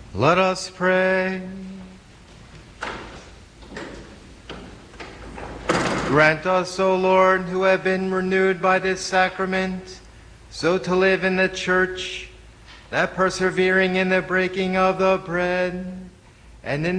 Let us pray. Grant us, O Lord, who have been renewed by this sacrament, so to live in the Church, that persevering in the breaking of the bread and in